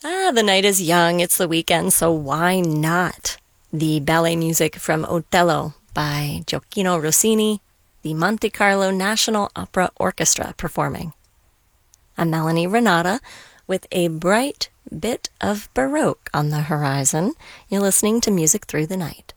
The night is young, it's the weekend, so why not? The ballet music from Otello by Gioacchino Rossini, the Monte Carlo National Opera Orchestra performing. I'm Melanie Renata with a bright bit of Baroque on the horizon. You're listening to Music Through the Night.